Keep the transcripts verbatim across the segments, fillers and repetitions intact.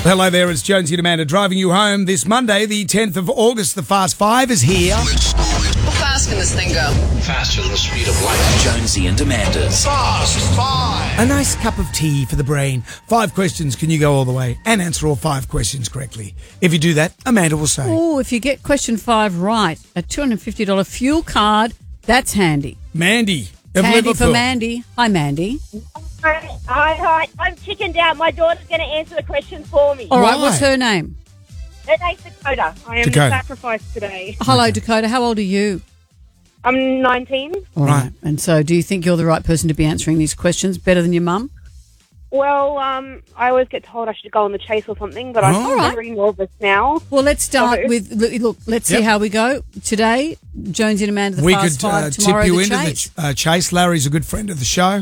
Hello there, it's Jonesy and Amanda driving you home this Monday, the tenth of August. The Fast Five is here. How fast can this thing go? Faster than the speed of light. Jonesy and Amanda's Fast Five. A nice cup of tea for the brain. Five questions, can you go all the way and answer all five questions correctly? If you do that, Amanda will say. Oh, if you get question five right, a two hundred fifty dollars fuel card, that's handy. Mandy of Handy Liverpool. for Mandy. Hi, Mandy. Hi, hi. I'm chickened out. My daughter's going to answer the question for me. All right, Why? what's her name? Her name's Dakota. I am Dakota. the sacrifice today. Hello, Dakota. How old are you? I'm nineteen. All Right. right. And so do you think you're the right person to be answering these questions better than your mum? Well, um, I always get told I should go on the chase or something, but I'm All right. very nervous now. Well, let's start So- with, look, look, let's Yep. see how we go. Today, Jonesy and Amanda, the We Fast could Five. uh, Tomorrow, tip you the into chase. the uh, chase. Larry's a good friend of the show.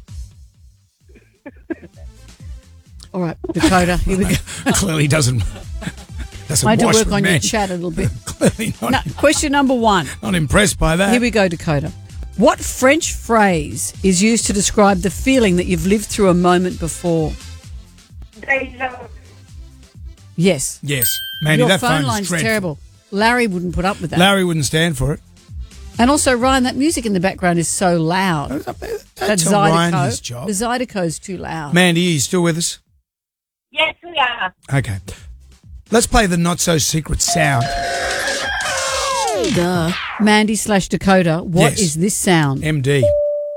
All right, Dakota, here we go. Clearly doesn't, doesn't I had to wash work with on men. your chat a little bit. Clearly not, No, question number one. not impressed by that. Here we go, Dakota. What French phrase is used to describe the feeling that you've lived through a moment before? Deja. Yes. Yes. Mandy, Your that phone phone line's is dreadful. terrible. Larry wouldn't put up with that. Larry wouldn't stand for it. And also, Ryan, that music in the background is so loud. Don't That tell Ryan his Zydeco. job. The Zydeco's too loud. Mandy, are you still with us? Yes, we are. Okay. Let's play the not-so-secret sound. Duh. Mandy slash Dakota, what Yes. is this sound? M D.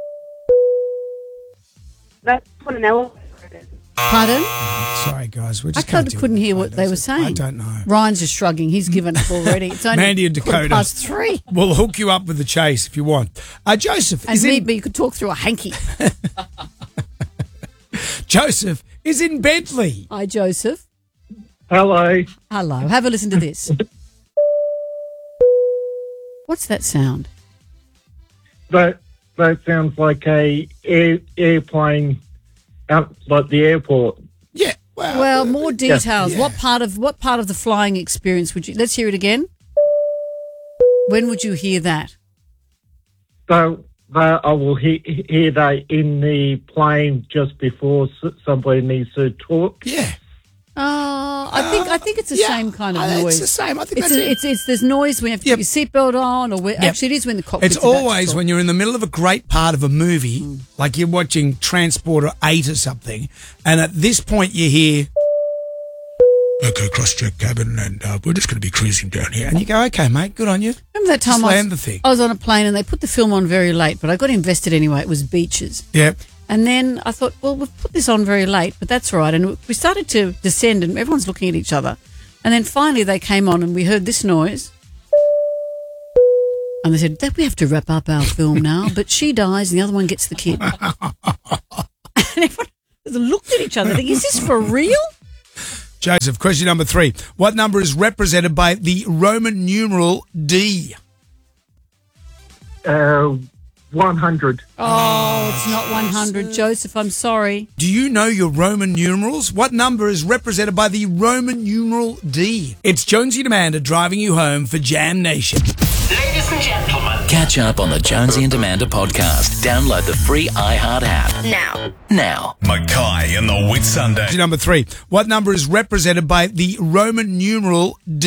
That's what an elephant is. Pardon? Sorry, guys. We I just kind can't of couldn't deal hear with what they were photos. saying. I don't know. Ryan's just shrugging. He's given up already. It's only Mandy and quarter Dakota. past three. We'll hook you up with the chase if you want. Uh, Joseph And is me, in, but you could talk through a hanky. Joseph is in Bentley. Hi, Joseph. Hello. Hello. Have a listen to this. What's that sound? That that sounds like a air, airplane out like the airport. Yeah. Well, Well, more details. yeah. What part of what part of the flying experience would you? Let's hear it again. When would you hear that? So that I will he, hear that in the plane just before s- somebody needs to talk. yeah. Oh, I think I think it's the yeah. same kind of Uh, noise. It's the same. I think It's, that's a, it. it's it's there's noise when you have to Yep. put your seatbelt on, or when, actually it is when the cockpit's It's about to always talk. when you're in the middle of a great part of a movie, Mm. like you're watching Transporter eight or something, and at this point you hear, okay, cross-check cabin, and uh, we're just going to be cruising down here. And you go, okay, mate, good on you. Remember that time Just I land was, the thing. I was on a plane and they put the film on very late, but I got invested anyway. It was Beaches. Yeah. And then I thought, well, we've put this on very late, but that's all right. And we started to descend and everyone's looking at each other. And then finally they came on and we heard this noise. And they said, we have to wrap up our film now, but she dies and the other one gets the kid. And everyone looked at each other thinking, is this for real? Joseph, question number three. What number is represented by the Roman numeral D? Uh, one hundred. Oh, it's not one hundred. Joseph, I'm sorry. Do you know your Roman numerals? What number is represented by the Roman numeral D? It's Jonesy and Amanda driving you home for Jam Nation. Ladies and gentlemen. Catch up on the Jonesy and Amanda podcast. Download the free iHeart app. Now. Now. Mackay and the Whit Sunday. Number three. What number is represented by the Roman numeral D?